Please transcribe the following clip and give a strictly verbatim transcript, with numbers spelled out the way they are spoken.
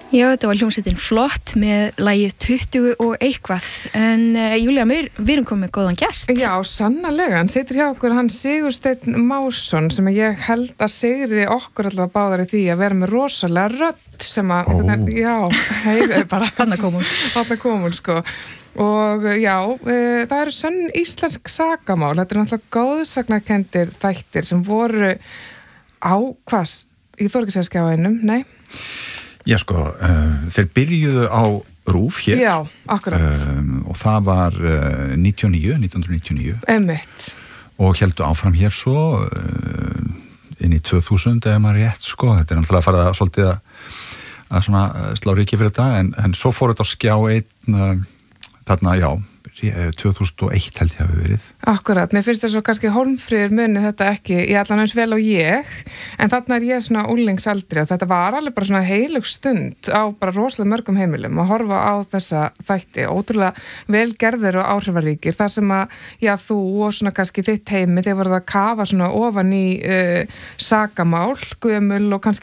Já, þetta var hljómsveitin Flott með lagið tuttugu og eitthvað. En uh, Júlía, við, við erum komið með góðan gest. Já, sannarlega. Hann situr hjá okkur, hann Sigursteinn Másson, sem ég held að sigri okkur allavega báðar í því að vera með rosalega rödd sem að, Ó. já, heiði bara. Þarna kom hún. Þarna kom hún, sko. Og já, e, það eru sönn íslensk sakamál. Þetta er náttúrulega góðsagnakendir þættir sem voru á, hvað? Ég þori ekki að segja skjáinum, nei? Já, sko, uh, þeir byrjuðu á RÚV hér. Já, akkurat. Um, og það var uh, nítján hundruð níutíu og níu. Einmitt. Og héldu áfram hér svo uh, inn í tvö þúsund, ef maður rétt, sko. Þetta er náttúrulega að fara að svolítið að, að svona slá ríki fyrir þetta, en, en svo fór þetta á skjá einn, uh, þarna, já, tvö þúsund og eitt held ég hafi verið. Akkurat, mér finnst þess að kannski Hólmfríður muni þetta ekki, ég allan eins vel á ég, en þarna er ég svona úlingsaldri og þetta var alveg bara svona heilug stund á bara rosalega mörgum heimilum að horfa á þessa þætti, ótrúlega velgerðir og áhrifaríkir, þar sem að, já, þú og svona kannski þitt heimi, þeir voruð að kafa svona ofan í uh, sakamál, gömul og kannski